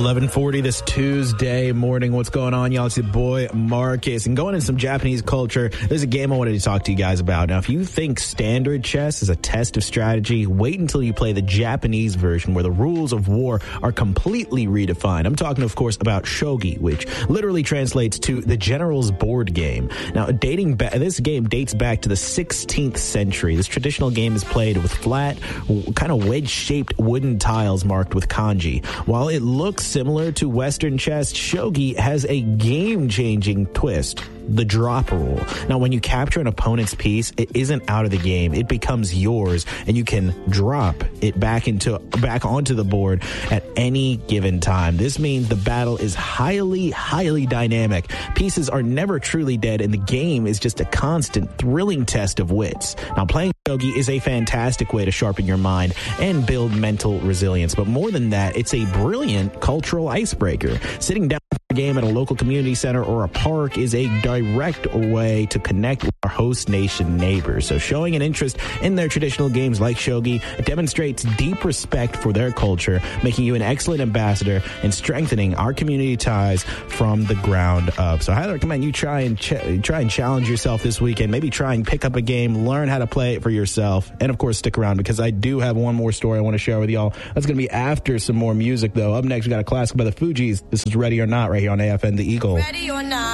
11:40 this Tuesday morning. What's going on, y'all? It's your boy Marcus. And going into some Japanese culture, there's a game I wanted to talk to you guys about. Now, if you think standard chess is a test of strategy, wait until you play the Japanese version where the rules of war are completely redefined. I'm talking, of course, about shogi, which literally translates to the general's board game. Now, this game dates back to the 16th century. This traditional game is played with flat, kind of wedge-shaped wooden tiles marked with kanji. While it looks similar to Western chess, shogi has a game-changing twist: the drop rule. Now, when you capture an opponent's piece, it isn't out of the game. It becomes yours, and you can drop it back onto the board at any given time. This means the battle is highly, highly dynamic. Pieces are never truly dead, and the game is just a constant, thrilling test of wits. Now, playing shogi is a fantastic way to sharpen your mind and build mental resilience. But more than that, it's a brilliant cultural icebreaker. Sitting down for a game at a local community center or a park is a direct way to connect with our host nation neighbors. So showing an interest in their traditional games like shogi demonstrates deep respect for their culture, making you an excellent ambassador and strengthening our community ties from the ground up. So I highly recommend you try and challenge yourself this weekend. Maybe try and pick up a game, learn how to play it for yourself, and of course stick around because I do have one more story I want to share with y'all. That's going to be after some more music, though. Up next, we got a classic by the Fugees. This is Ready or Not right here on AFN The Eagle. Ready or not.